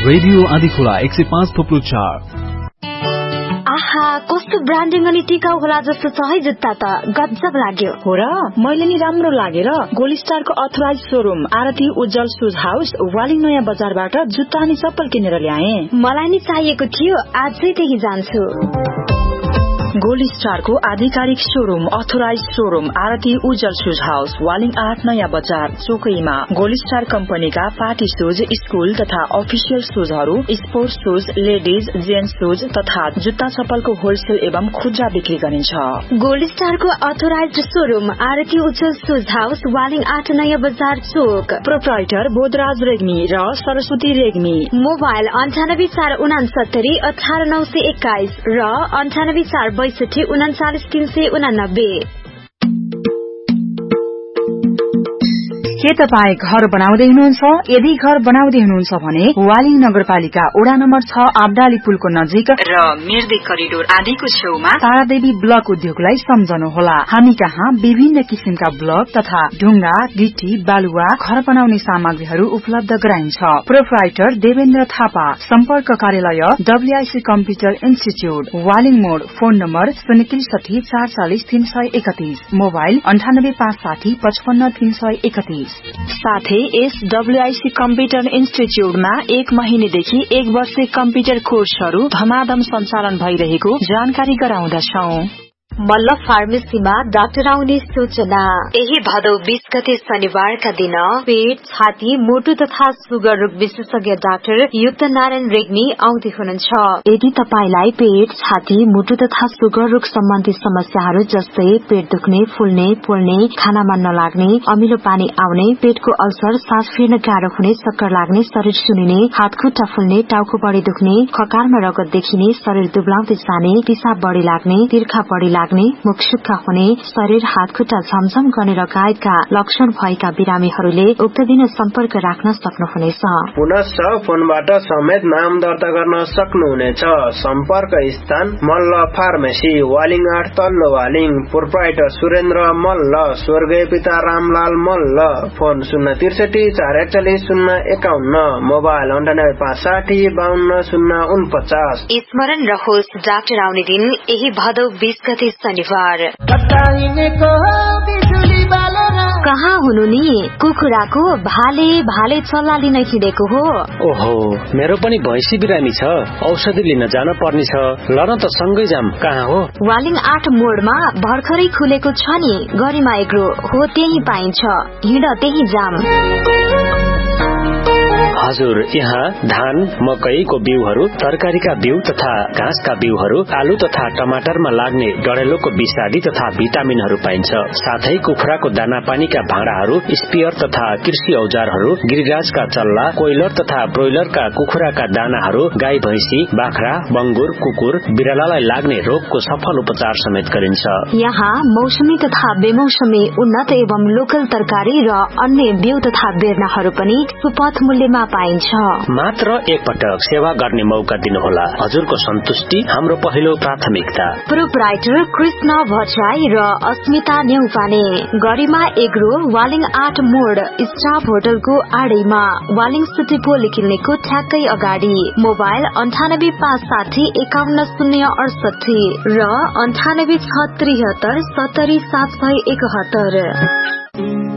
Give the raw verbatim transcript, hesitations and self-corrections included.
Radio Andhikhola एक सय पाँच थोप्लो चार। आहा, कस्तो ब्रान्डिङ अनि टिकाउ होला जस्तो छ है जुत्ता त, गजब लाग्यो। हो र, मैले नि राम्रो लागेर गोल्ड स्टारको अथराइज शोरूम आरती उज्जवल शूज हाउस वालिङ नयाँ बजारबाट जुत्ता अनि चप्पल किनेर ल्याए। मलाई नि चाहिएको थियो, आजै त्यही जान्छु। गोल्ड स्टारको आधिकारिक शोरूम अथराइज शोरूम आरती उज्जवल शूज हाउस वालिङ आठ नयाँ बजार चोकैमा। गोल्ड स्टार कम्पनीका पार्टी शूज, स्कूल तथा official शूजहरू, sports shoes, ladies gents shoes तथा जुत्ता चप्पलको होलसेल एवं खुद्रा बिक्री गरिन्छ। गोल्ड स्टारको अथराइज शोरूम आरती उज्जवल शूज हाउस वालिङ आठ नयाँ बजार चोक। प्रोप्राइटर बोधराज रेग्मी र सरस्वती रेग्मी। मोबाइल अन्ठानब्बे चार उनासत्तरी अठार नौ सय एक्काइस र अन्ठानब्बे चार बैसठी उनाचालिस तीन सय उनानब्बे। के तपाई घर बनाउँदै हुनुहुन्छ? यदि घर बनाउँदै हुनुहुन्छ भने वालिङ नगरपालिका वडा नम्बर छ आब्दाली पुलको नजिक र मिर्दे करिडोर आदिको छेउमा तारादेवी ब्लक उद्योगलाई सम्झनुहोला। हामी कहाँ विभिन्न किसिमका ब्लक तथा ढुङ्गा, गिटी, बालुवा, घर बनाउने सामग्रीहरू उपलब्ध गराइन्छ। प्रोप्राइटर देवेन्द्र थापा। सम्पर्क कार्यालय डब्ल्यूआईसी कम्प्युटर इन्स्टिच्यूट वालिङ मोड। फोन नम्बर शून्य त्रिसठी चार चालिस तीन सय एकतीस। मोबाइल अन्ठानब्बे पाँच साठी पचपन्न तीन सय एकतीस। साथै यस डब्ल्यूआईसी कम्प्युटर इन्स्टिच्यूटमा एक महिनेदेखि एक वर्ष कम्प्युटर कोर्सहरू धमाधम सञ्चालन भइरहेको जानकारी गराउँदछौं। मल्ल फार्मेसीमा डाक्टर आउने सूचना। यही भदौ बीस गते शनिबारका दिन पेट, छाती, मुटु तथा सुगर रोग विशेषज्ञ डाक्टर युक्त नारायण रेग्मी आउँदै हुनुहुन्छ। यदि तपाईलाई पेट, छाती, मुटु तथा सुगर रोग सम्बन्धी समस्याहरू जस्तै पेट दुख्ने, फुल्ने, पोल्ने, खानामा नलाग्ने, अमिलो पानी आउने, पेटको अल्सर, सास फेर्न गाह्रो हुने, चक्कर लाग्ने, शरीर सुनिने, हात खुट्टा फुल्ने, टाउको बढी दुख्ने, खकारमा रगत देखिने, शरीर दुब्लाउँदै जाने, पिसाब बढी लाग्ने, तिर्खा बढी लाग्ने, मुख सुक्खा हुने, शरीर हात खुट्टा झमझम गर्ने लगायतका लक्षण भएका बिरामीहरूले उक्त दिन सम्पर्क राख्न सक्नुहुनेछ। पुनश्च फोनबाट समेत नाम दर्ता गर्न सक्नुहुनेछ। सम्पर्क स्थान मल्ल फार्मेसी वालिङ आठ तल्लो वालिङ। प्रोप्राइटर सुरेन्द्र मल्ल, स्वर्गीय पिता रामलाल मल्ल। फोन शून्य त्रिसठी चार एकचालिस शून्य एकाउन्न। मोबाइल अन्ठानब्बे पाँच साठी बाहन्न शून्य उनपचास। स्मरण रहोस्, डाक्टर आउने दिन यही भदौ बीस गते शनिबार। कहाँ हुनु नि? कुखुराको भाले भाले चल्ला लिन हिँडेको हो। ओहो, मेरो पनि भैँसी बिरामी छ, औषधि लिन जान पर्ने छ। ल न त सँगै जाम। कहाँ हो? वालिङ आठ मोडमा भर्खरै खुलेको छ नि गरिमा एग्रो हो, त्यही पाइन्छ। हिँड त्यही जाम। हजुर, यहाँ धान, मकैको बिउहरू, तरकारीका बिउ तथा घाँसका बिउहरू, आलु तथा टमाटरमा लाग्ने डढेलोको विषादी तथा भिटामिनहरू पाइन्छ। साथै कुखुराको दाना पानीका भाँडाहरू, स्पियर तथा कृषि औजारहरू, गिरिराजका चल्ला, कोइलर तथा ब्रोइलरका कुखुराका दानाहरू, गाई भैँसी, बाख्रा, बंगुर, कुकुर, बिरालालाई लाग्ने रोगको सफल उपचार समेत गरिन्छ। यहाँ मौसमी तथा बेमौसमी उन्नत एवं लोकल तरकारी र अन्य बिउ तथा बेर्नाहरू पनि सुपथ मूल्यमा पाइन्छ। मात्र एक पटक सेवा गर्ने मौका दिनुहोला। हजुरको सन्तुष्टि हाम्रो पहिलो प्राथमिकता। प्रोप्राइटर कृष्ण भट्टराई र अस्मिता न्यौपाने। गरिमा एग्रो वालिङ आठ मोड स्टाफ होटलको आडैमा, वालिङ सिटी पोलिक्लिनिकको ठ्याक्कै अगाडि। मोबाइल अन्ठानब्बे पाँच साठी एकाउन्न शून्य अडसठी र अन्ठानब्बे छ त्रिहत्तर सत्तरी सात सय एकहत्तर।